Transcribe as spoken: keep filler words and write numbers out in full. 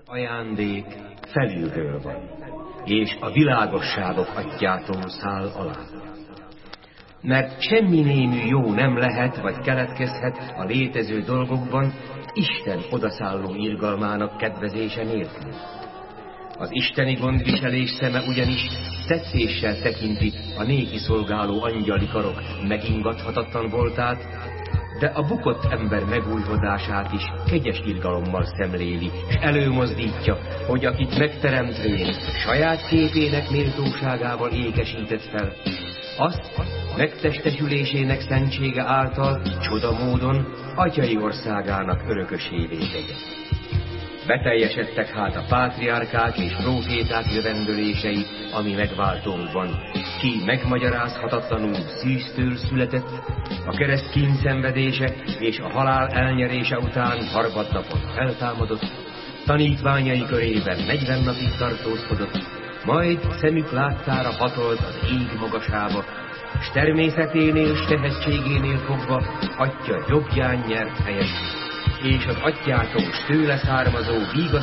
Ajándék felülről van, és a világosságok atyjától száll alá. Mert semmi némű jó nem lehet, vagy keletkezhet a létező dolgokban Isten odaszálló irgalmának kedvezése nélkül. Az isteni gondviselés szeme ugyanis tetszéssel tekinti a néki szolgáló angyali karok megingathatatlan voltát, de a bukott ember megújhodását is kegyes irgalommal szemléli, és előmozdítja, hogy akit megteremtvén saját képének méltóságával ékesített fel, azt megtestesülésének szentsége által csodamódon atyai országának örökösévé tegye. Beteljesedtek hát a pátriárkák és próféták jövendölései, ami megváltónkban, ki megmagyarázhatatlanul szűztől született, a kereszt kínszenvedése és a halál elnyerése után harmadnapon feltámadott, tanítványai körében negyven napig tartózkodott, majd szemük láttára hatolt az ég magasába, s természeténél, s tehetségénél fogva atya jobbján nyert helyet, és az atyától s tőle származó vígasztalásával